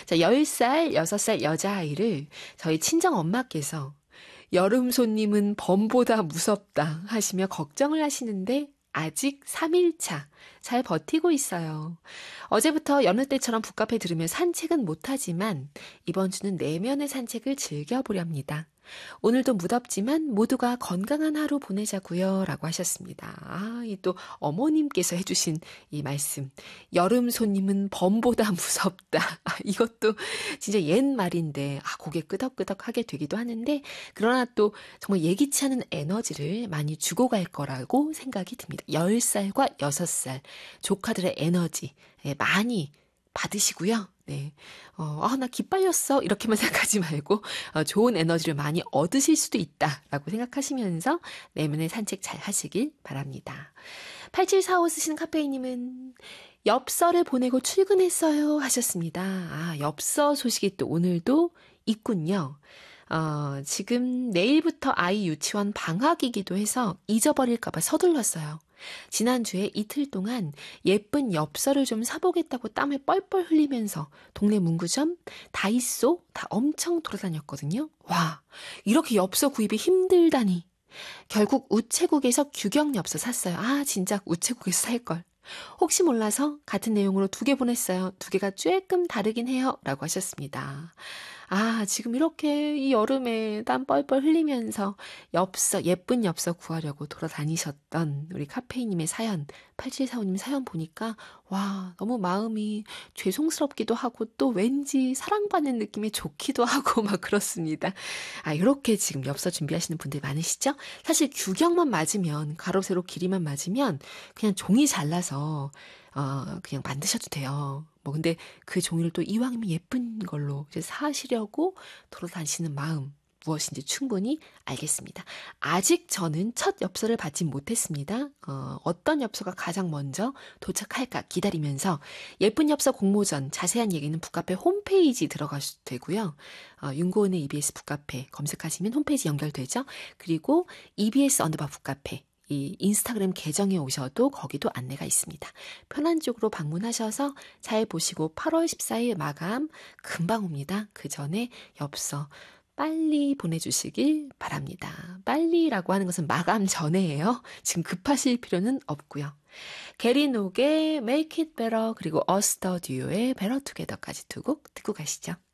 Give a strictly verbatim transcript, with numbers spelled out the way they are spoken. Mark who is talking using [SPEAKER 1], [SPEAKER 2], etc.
[SPEAKER 1] 자, 열 살, 여섯 살 여자아이를 저희 친정 엄마께서 여름 손님은 범보다 무섭다 하시며 걱정을 하시는데 아직 삼 일 차 잘 버티고 있어요. 어제부터 여느 때처럼 북카페 들으며 산책은 못하지만 이번 주는 내면의 산책을 즐겨보렵니다. 오늘도 무덥지만 모두가 건강한 하루 보내자고요 라고 하셨습니다. 아, 이 또 어머님께서 해주신 이 말씀. 여름 손님은 범보다 무섭다. 아, 이것도 진짜 옛 말인데 아, 고개 끄덕끄덕 하게 되기도 하는데 그러나 또 정말 예기치 않은 에너지를 많이 주고 갈 거라고 생각이 듭니다. 열 살과 여섯 살 조카들의 에너지 많이 받으시고요. 네. 어, 아, 나 기빨렸어. 이렇게만 생각하지 말고, 어, 좋은 에너지를 많이 얻으실 수도 있다라고 생각하시면서 내면의 산책 잘 하시길 바랍니다. 팔칠사오 쓰시는 카페이님은 엽서를 보내고 출근했어요 하셨습니다. 아, 엽서 소식이 또 오늘도 있군요. 어, 지금 내일부터 아이 유치원 방학이기도 해서 잊어버릴까봐 서둘렀어요. 지난주에 이틀 동안 예쁜 엽서를 좀 사보겠다고 땀을 뻘뻘 흘리면서 동네 문구점, 다이소 다 엄청 돌아다녔거든요. 와, 이렇게 엽서 구입이 힘들다니. 결국 우체국에서 규격 엽서 샀어요. 아, 진작 우체국에서 살걸. 혹시 몰라서 같은 내용으로 두 개 보냈어요. 두 개가 조금 다르긴 해요. 라고 하셨습니다. 아, 지금 이렇게 이 여름에 땀 뻘뻘 흘리면서 엽서, 예쁜 엽서 구하려고 돌아다니셨던 우리 카페이님의 사연, 팔칠사오님 사연 보니까 와, 너무 마음이 죄송스럽기도 하고 또 왠지 사랑받는 느낌이 좋기도 하고 막 그렇습니다. 아, 이렇게 지금 엽서 준비하시는 분들 많으시죠? 사실 규격만 맞으면, 가로, 세로 길이만 맞으면 그냥 종이 잘라서 어, 그냥 만드셔도 돼요. 뭐 근데 그 종이를 또 이왕이면 예쁜 걸로 이제 사시려고 돌아다니시는 마음 무엇인지 충분히 알겠습니다. 아직 저는 첫 엽서를 받지 못했습니다. 어, 어떤 엽서가 가장 먼저 도착할까 기다리면서 예쁜 엽서 공모전 자세한 얘기는 북카페 홈페이지 들어가셔도 되고요. 어, 윤고은의 이비에스 북카페 검색하시면 홈페이지 연결되죠. 그리고 이비에스 언더바 북카페 이 인스타그램 계정에 오셔도 거기도 안내가 있습니다. 편한 쪽으로 방문하셔서 잘 보시고 팔월 십사일 마감 금방 옵니다. 그 전에 엽서 빨리 보내주시길 바랍니다. 빨리라고 하는 것은 마감 전에예요. 지금 급하실 필요는 없고요. 게리녹의 Make It Better 그리고 어스터 듀오의 Better Together까지 두 곡 듣고 가시죠.